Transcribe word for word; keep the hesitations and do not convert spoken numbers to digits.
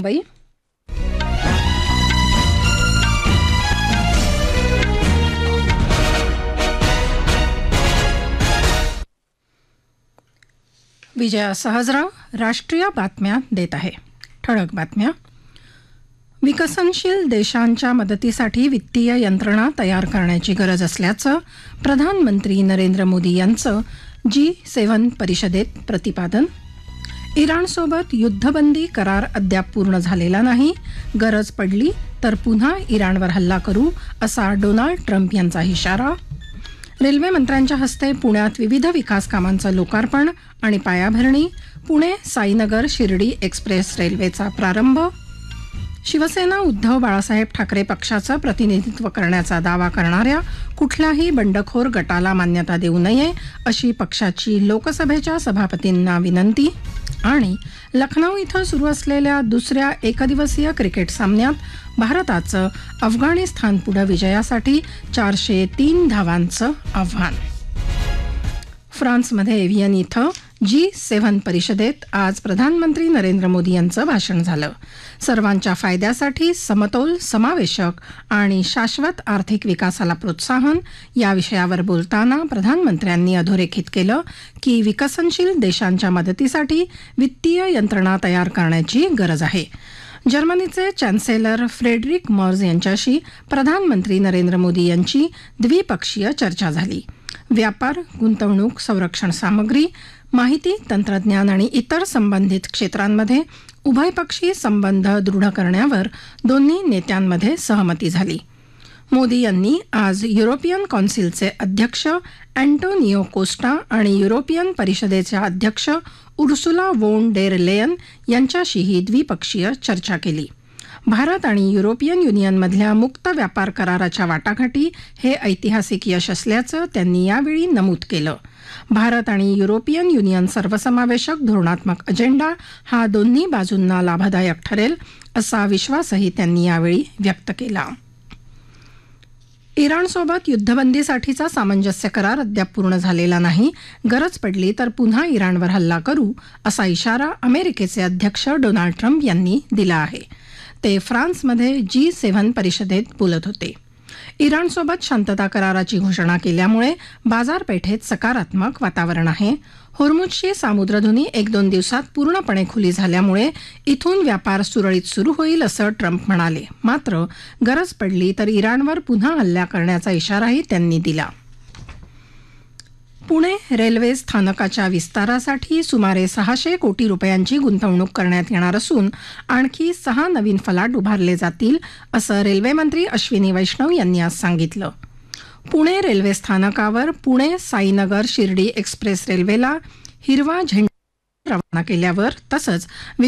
मुंबई. विजया सहजराव राष्ट्रीय बातम्या देत आहे. ठळक बातम्या. विकसनशील देशांच्या मदतीसाठी वित्तीय यंत्रणा तयार करण्याची गरज असल्याचं प्रधानमंत्री नरेंद्र मोदी यांचं जी सेव्हन परिषदेत प्रतिपादन. इराणसोबत युद्धबंदी करार अद्याप पूर्ण झालेला नाही. गरज पडली तर पुन्हा इराणवर हल्ला करू असा डोनाल्ड ट्रम्प यांचा इशारा. रेल्वे मंत्र्यांच्या हस्ते पुण्यात विविध विकास कामांचं लोकार्पण आणि पायाभरणी. पुणे साईनगर शिर्डी एक्सप्रेस रेल्वेचा प्रारंभ. शिवसेना उद्धव बाळासाहेब ठाकरे पक्षाचं प्रतिनिधित्व करण्याचा दावा करणाऱ्या कुठल्याही बंडखोर गटाला मान्यता देऊ नये अशी पक्षाची लोकसभेच्या सभापतींना विनंती. आणि लखनौ इथं सुरू असलेल्या दुसऱ्या एकदिवसीय क्रिकेट सामन्यात भारताचं अफगाणिस्तानपुढे विजयासाठी चारशे तीन धावांचं आव्हान. फ्रान्समध्ये एव्हियन इथं जी सेव्हन परिषदेत आज प्रधानमंत्री नरेंद्र मोदी यांचं भाषण झालं. सर्वांच्या फायद्यासाठी समतोल, समावेशक आणि शाश्वत आर्थिक विकासाला प्रोत्साहन या विषयावर बोलताना प्रधानमंत्र्यांनी अधोरेखित केलं की विकसनशील देशांच्या मदतीसाठी वित्तीय यंत्रणा तयार करण्याची गरज आहे. जर्मनीचे चॅन्सेलर फ्रेडरिक मर्ज यांच्याशी प्रधानमंत्री नरेंद्र मोदी यांची द्विपक्षीय चर्चा झाली. व्यापार, गुंतवणूक, संरक्षण सामग्री, माहिती तंत्रज्ञान आणि इतर संबंधित क्षेत्रांमध्ये उभयपक्षी संबंध दृढ करण्यावर दोन्ही नेत्यांमध्ये सहमती झाली. मोदी यांनी आज युरोपियन कौन्सिलचे अध्यक्ष अँटोनियो कोस्टा आणि युरोपियन परिषदेच्या अध्यक्ष उर्सुला वोन डेर लेयन यांच्याशीही द्विपक्षीय चर्चा केली. भारत आणि युरोपियन युनियनमधल्या मुक्त व्यापार कराराच्या वाटाघाटी हे ऐतिहासिक यश असल्याचं त्यांनी यावेळी नमूद केलं. भारत आणि युरोपियन युनियन सर्वसमावेशक धोरणात्मक अजेंडा हा दोन्ही बाजूंना लाभदायक ठरेल असा विश्वासही त्यांनी यावेळी व्यक्त केला. इराणसोबत युद्धबंदीसाठीचा सामंजस्य करार अद्याप पूर्ण झालेला नाही. गरज पडली तर पुन्हा इराणवर हल्ला करू असा इशारा अमेरिकेचे अध्यक्ष डोनाल्ड ट्रम्प यांनी दिला आहे. ते फ्रान्समध्ये जी सेव्हन परिषदेत बोलत होते. इराणसोबत शांतता कराराची घोषणा केल्यामुळे बाजारपेठेत सकारात्मक वातावरण आहे. होर्मुझची सामुद्रधुनी एक दोन दिवसात पूर्णपणे खुली झाल्यामुळे इथून व्यापार सुरळीत सुरू होईल असं ट्रम्प म्हणाले. मात्र गरज पडली तर इराणवर पुन्हा हल्ला करण्याचा इशाराही त्यांनी दिला. पुणे रेल्वे स्थानकाच्या विस्तारासाठी सुमारे सहाशे कोटी रुपयांची गुंतवणूक करण्यात येणार असून आणखी सहा नवीन फलाट उभारले जातील असं रेल्वेमंत्री अश्विनी वैष्णव यांनी आज सांगितलं. पुणे रेल्वे स्थानकावर पुणे साईनगर शिर्डी एक्सप्रेस रेल्वेला हिरवा झेंडा रवाना केल्यावर तसंच